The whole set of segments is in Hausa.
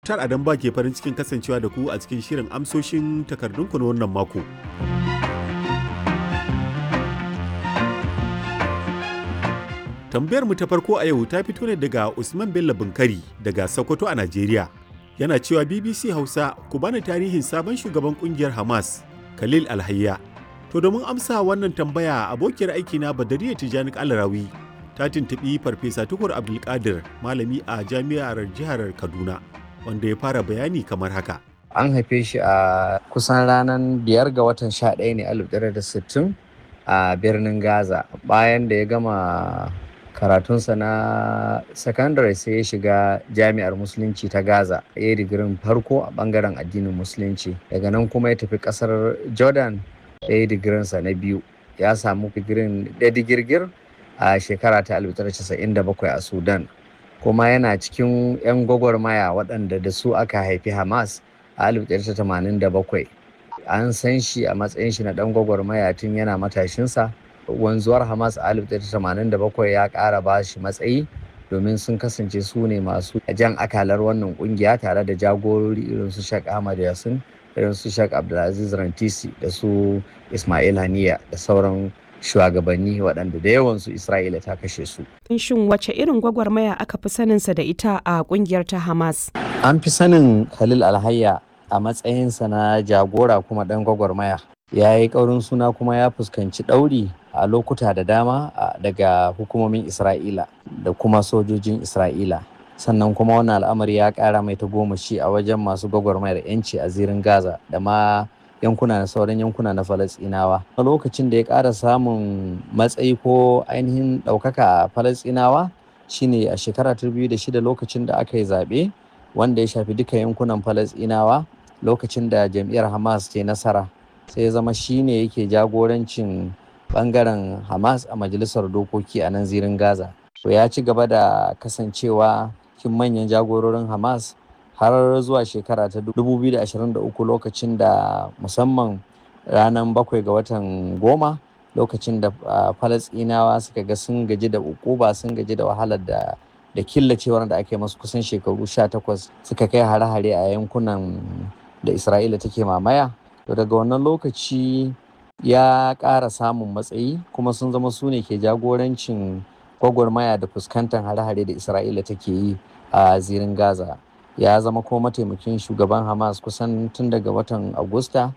Muktar Adamba ke farin cikin kasancewa da ku a cikin shirin amsoshin takardunku na wannan mako. Tambayar mu ta farko a yau ta fito ne daga Usman Bello Bunkari daga Sokoto a Najeriya. Yana cewa BBC Hausa ku bani tarihin sabon shugaban kungiyar Hamas, Khalil Alhayya. To domin amsa wannan tambaya abokiyar aikina Badariya Tijani Alarawi ta tuntuɓi Farfesa Tukur Abdulkadir malami a jami'ar jihar Kaduna wanda ya fara bayani kamar haka. An haife shi a kusan ranar 5 ga watan 11 ne 1960 a birnin Gaza. Bayan da ya gama karatunsa na sakandare sai ya shiga jami'ar musulunci ta Gaza. Ya yi digirin farko a bangaren addinin musulunci. Daga nan kuma ya tafi kasar Jordan ya yi digirinsa na biyu. Ya samu digirin da digirgir a shekara ta 1997 a Sudan. Kuma yana cikin 'yan gwagwarmaya waɗanda da su aka haifi Hamas a 1987. An san shi a matsayin shi na ɗan gwagwarmaya tun yana matashinsa. Wanzuwar Hamas a 1987 ya ƙara ba shi matsayi domin sun kasance su ne masu jan akalar wannan ƙungiya tare da jagorori irin su Sheikh Ahmad Yassin, irin su Sheikh Abdulaziz Rantisi da su Ismail Haniya da sauran shugabanni waɗanda da yawansu Isra'ila ta kashe su. Shin wace irin gwagwarmaya aka fi saninsa da ita a ƙungiyar ta Hamas? An fi sanin Khalil Alhayya a matsayinsa na jagora kuma ɗan gwagwarmaya. Ya yi ƙaurin suna kuma ya fuskanci ɗauri a lokuta da dama daga hukumomin Isra'ila da kuma sojojin Isra'ila. Sannan kuma wannan al'amari ya ƙara mai tagomashi a wajen masu gwagwarmayar 'yanci a zirin Gaza da ma yankuna na sauran yankuna na Falasɗinawa. A lokacin da ya ƙara samun matsayi ko ainihin ɗaukaka a Falasɗinawa shine a shekara 2006 lokacin da aka yi zaɓe wanda ya shafi duka yankunan Falasɗinawa lokacin da jam'iyyar Hamas ta yi nasara. Sai ya zama shine yake jagorancin bangaren Hamas a majalisar dokoki a nan zirin Gaza. To ya ci gaba da kasancewa cikin manyan jagororin Hamas har zuwa shekara ta 2023 lokacin da musamman ranar 7 ga watan 10 lokacin da Falasɗinawa suka ga sun gaji da ukuba sun gaji da wahalar da killacewar da ake masu kusan shekaru 18 suka kai hare-hare a yankunan da Isra'ila take mamaya. To daga wannan lokaci ya ƙara samun matsayi kuma sun zama su ne ke jagorancin gwagwarmaya da fuskantar hare-hare da Isra'ila take yi a zirin Gaza. Ya zama kuma mataimakin shugaban Hamas kusan tun daga watan Agusta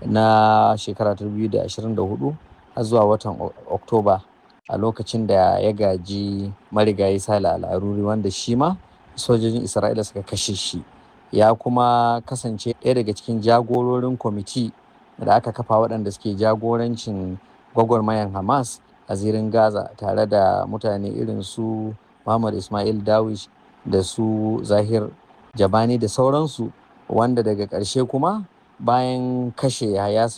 na shekara 2024 har zuwa watan Oktoba a lokacin da ya gaji marigayi Salih Al-Aruri wanda shi ma sojojin Isra'ila suka kashe shi. Ya kuma kasance ɗaya daga cikin jagororin kwamiti da aka kafa waɗanda suke jagorancin gwagwarmayan Hamas a zirin Gaza tare da mutane irin su Muhammad Ismail Dawish da su Zahir Jabani da sauransu wanda daga ƙarshe kuma bayan kashe Yahya